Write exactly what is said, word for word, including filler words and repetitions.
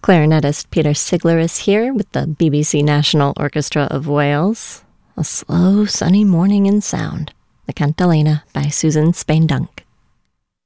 Clarinetist Peter Sigler is here with the B B C National Orchestra of Wales. A slow, sunny morning in sound, the Cantilena by Susan Spain-Dunk.